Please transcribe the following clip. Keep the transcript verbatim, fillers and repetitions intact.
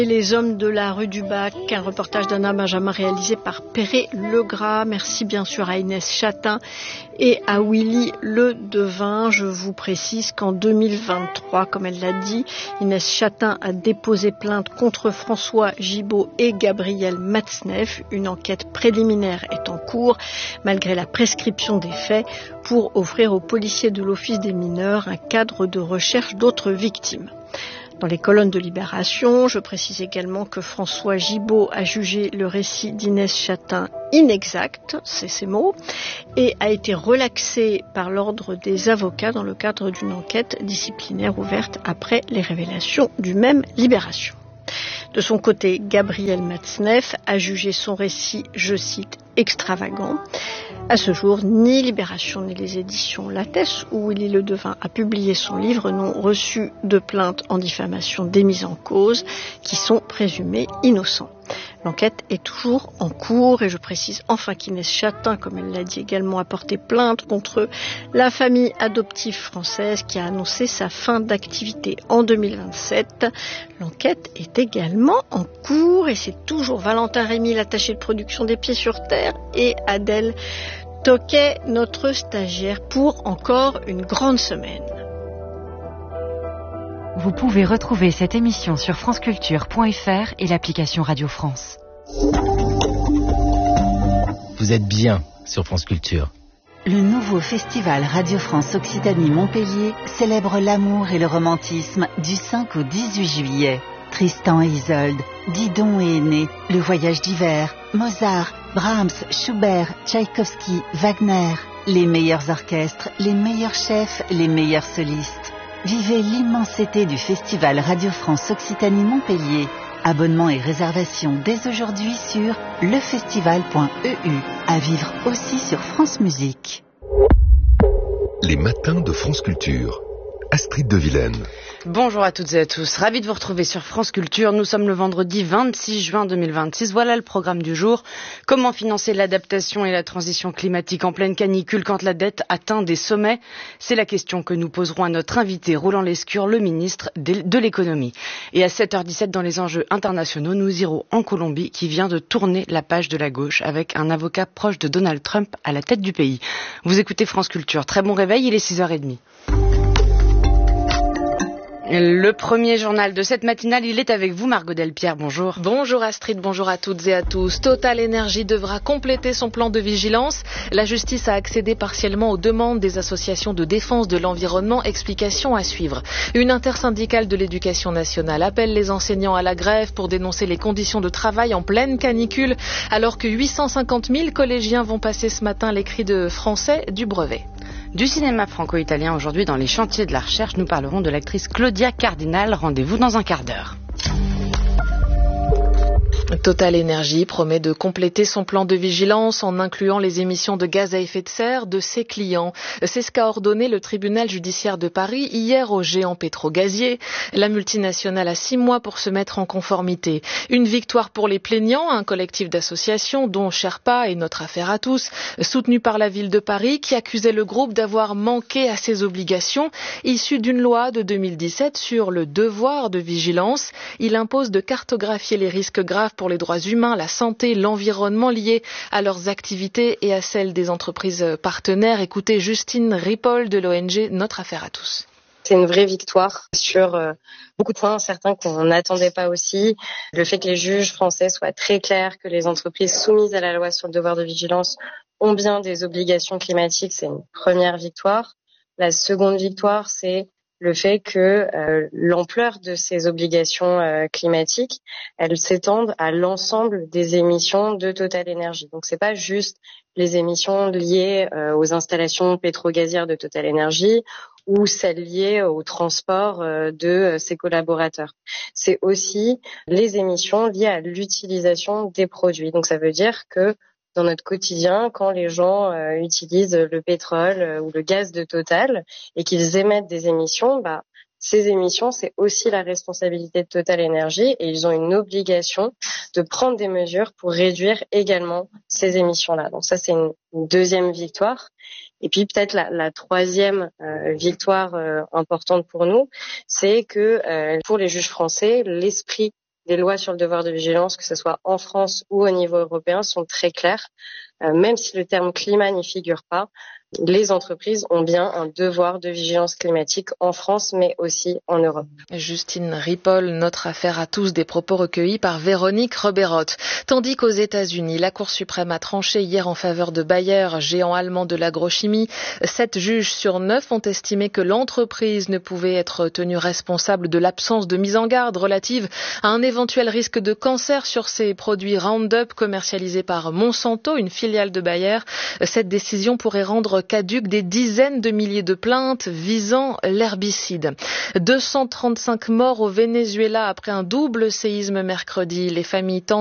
Et les hommes de la rue du Bac, un reportage d'Anna Benjamin réalisé par Perret Legras. Merci bien sûr à Inès Chatin et à Willy Le Devin. Je vous précise qu'en deux mille vingt-trois, comme elle l'a dit, Inès Chatin a déposé plainte contre François Gibault et Gabriel Matzneff. Une enquête préliminaire est en cours, malgré la prescription des faits, pour offrir aux policiers de l'Office des mineurs un cadre de recherche d'autres victimes. Dans les colonnes de Libération, je précise également que François Gibault a jugé le récit d'Inès Chatin inexact, c'est ses mots, et a été relaxé par l'ordre des avocats dans le cadre d'une enquête disciplinaire ouverte après les révélations du même Libération. De son côté, Gabriel Matzneff a jugé son récit, je cite, extravagant. À ce jour, ni Libération ni les éditions Lattès, où Willy Le Devin a publié son livre, n'ont reçu de plainte en diffamation des mises en cause, qui sont présumés innocents. L'enquête est toujours en cours et je précise enfin qu'Inès Chatin, comme elle l'a dit également, a porté plainte contre la famille adoptive française qui a annoncé sa fin d'activité en deux mille vingt-sept. L'enquête est également en cours et c'est toujours Valentin Rémy, l'attaché de production des Pieds sur Terre, et Adèle Toquet, notre stagiaire, pour encore une grande semaine. Vous pouvez retrouver cette émission sur franceculture point f r et l'application Radio France. Vous êtes bien sur France Culture. Le nouveau festival Radio France Occitanie-Montpellier célèbre l'amour et le romantisme du cinq au dix-huit juillet. Tristan et Isolde, Didon et Aîné, Le Voyage d'hiver, Mozart, Brahms, Schubert, Tchaïkovski, Wagner. Les meilleurs orchestres, les meilleurs chefs, les meilleurs solistes. Vivez l'immensité du festival Radio France Occitanie-Montpellier. Abonnements et réservations dès aujourd'hui sur lefestival point e u. À vivre aussi sur France Musique. Les matins de France Culture. Astrid de Vilaine. Bonjour à toutes et à tous, ravi de vous retrouver sur France Culture. Nous sommes le vendredi vingt-six juin deux mille vingt-six. Voilà le programme du jour. Comment financer l'adaptation et la transition climatique en pleine canicule quand la dette atteint des sommets? C'est la question que nous poserons à notre invité Roland Lescure, le ministre de l'économie. Et à sept heures dix-sept, dans les enjeux internationaux, nous irons en Colombie qui vient de tourner la page de la gauche avec un avocat proche de Donald Trump à la tête du pays. Vous écoutez France Culture. Très bon réveil, il est six heures trente. Le premier journal de cette matinale, il est avec vous, Margot Delpierre. Bonjour. Bonjour Astrid, bonjour à toutes et à tous. Total Energy devra compléter son plan de vigilance. La justice a accédé partiellement aux demandes des associations de défense de l'environnement. Explication à suivre. Une intersyndicale de l'éducation nationale appelle les enseignants à la grève pour dénoncer les conditions de travail en pleine canicule, alors que huit cent cinquante mille collégiens vont passer ce matin l'écrit de français du brevet. Du cinéma franco-italien aujourd'hui dans les chantiers de la recherche, nous parlerons de l'actrice Claudia Cardinal. Rendez-vous dans un quart d'heure. Total Energy promet de compléter son plan de vigilance en incluant les émissions de gaz à effet de serre de ses clients. C'est ce qu'a ordonné le tribunal judiciaire de Paris hier au géant pétro-gazier. La multinationale a six mois pour se mettre en conformité. Une victoire pour les plaignants, un collectif d'associations dont Sherpa et Notre Affaire à tous, soutenu par la ville de Paris qui accusait le groupe d'avoir manqué à ses obligations issues d'une loi de deux mille dix-sept sur le devoir de vigilance. Il impose de cartographier les risques graves pour les droits humains, la santé, l'environnement liés à leurs activités et à celles des entreprises partenaires. Écoutez Justine Ripoll de l'O N G Notre Affaire à tous. C'est une vraie victoire sur euh, beaucoup de points, certains qu'on n'attendait pas aussi. Le fait que les juges français soient très clairs, que les entreprises soumises à la loi sur le devoir de vigilance ont bien des obligations climatiques, c'est une première victoire. La seconde victoire, c'est le fait que euh, l'ampleur de ces obligations euh, climatiques, elles s'étendent à l'ensemble des émissions de Total Energy. Donc c'est pas juste les émissions liées euh, aux installations pétro-gazières de Total Energy ou celles liées au transport euh, de euh, ses collaborateurs. C'est aussi les émissions liées à l'utilisation des produits. Donc ça veut dire que dans notre quotidien, quand les gens euh, utilisent le pétrole euh, ou le gaz de Total et qu'ils émettent des émissions, bah, ces émissions, c'est aussi la responsabilité de Total Energy et ils ont une obligation de prendre des mesures pour réduire également ces émissions-là. Donc ça, c'est une, une deuxième victoire. Et puis peut-être la, la troisième euh, victoire euh, importante pour nous, c'est que euh, pour les juges français, l'esprit des lois sur le devoir de vigilance, que ce soit en France ou au niveau européen, sont très claires. Euh, même si le terme climat n'y figure pas, les entreprises ont bien un devoir de vigilance climatique en France, mais aussi en Europe. Justine Ripoll, notre affaire à tous, des propos recueillis par Véronique Reberotte. Tandis qu'aux États-Unis, la Cour suprême a tranché hier en faveur de Bayer, géant allemand de l'agrochimie. Sept juges sur neuf ont estimé que l'entreprise ne pouvait être tenue responsable de l'absence de mise en garde relative à un éventuel risque de cancer sur ses produits Roundup commercialisés par Monsanto, une filiale de Bayer. Cette décision pourrait rendre caduques des dizaines de milliers de plaintes visant l'herbicide. deux cent trente-cinq morts au Venezuela après un double séisme mercredi. Les familles tentent